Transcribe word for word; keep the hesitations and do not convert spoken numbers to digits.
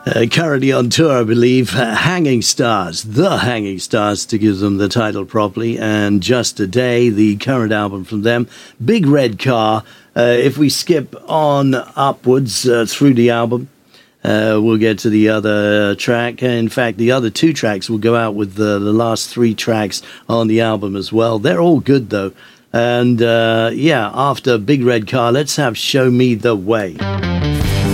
Uh, currently on tour, I believe, uh, Hanging Stars, The Hanging Stars, to give them the title properly, and Just a Day, the current album from them. Big Red Car. Uh, if we skip on upwards uh, through the album, uh, we'll get to the other track. In fact, the other two tracks will go out with the, the last three tracks on the album as well. They're all good, though. And, uh, yeah, after Big Red Car, let's have Show Me the Way.